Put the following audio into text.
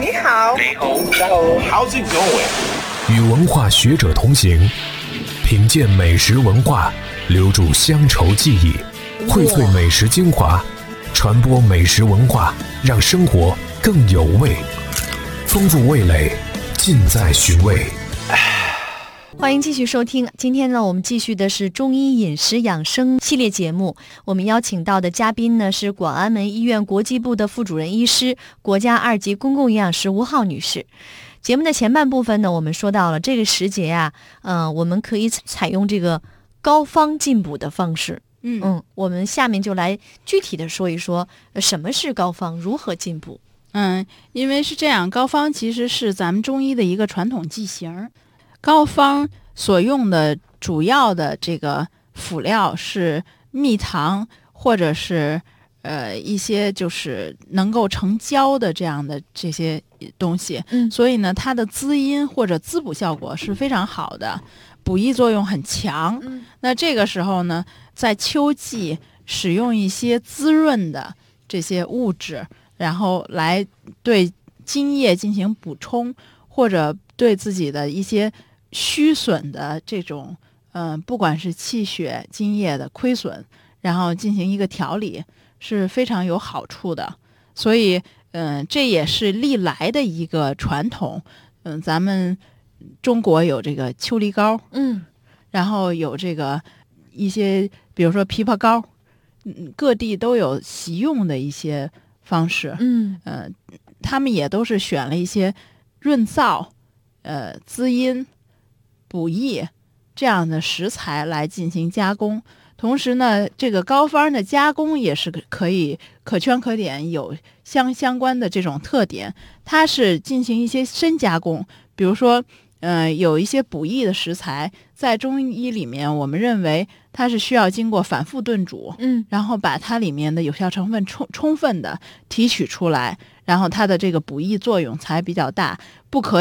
你好， 你好，大家好 ，How's it going？ 与文化学者同行，品鉴美食文化，留住乡愁记忆，荟萃美食精华，传播美食文化，让生活更有味，丰富味蕾，尽在寻味。 欢迎继续收听，今天呢，我们继续的是中医饮食养生系列节目。我们邀请到的嘉宾呢是广安门医院国际部的副主任医师、国家2级公共营养师吴浩女士。节目的前半部分呢，我们说到了这个时节啊，我们可以采用这个膏方进补的方式。我们下面就来具体的说一说什么是膏方，如何进补。 因为是这样，膏方其实是咱们中医的一个传统剂型。膏方所用的主要的这个辅料是蜜糖，或者是一些就是能够成胶的这样的这些东西，所以呢，它的滋阴或者滋补效果是非常好的，补益作用很强。那这个时候呢，在秋季使用一些滋润的这些物质，然后来对津液进行补充，或者对自己的一些虚损的这种不管是气血津液的亏损，然后进行一个调理，是非常有好处的。所以这也是历来的一个传统。咱们中国有这个秋梨膏，然后有这个一些比如说枇杷膏，各地都有习用的一些方式。他们也都是选了一些润燥、滋阴、补益这样的食材来进行加工。同时呢，这个膏方的加工也是可以可圈可点，有相关的这种特点。它是进行一些深加工，比如说有一些补益的食材，在中医里面我们认为它是需要经过反复炖煮，然后把它里面的有效成分充分的提取出来，然后它的这个补益作用才比较大，不可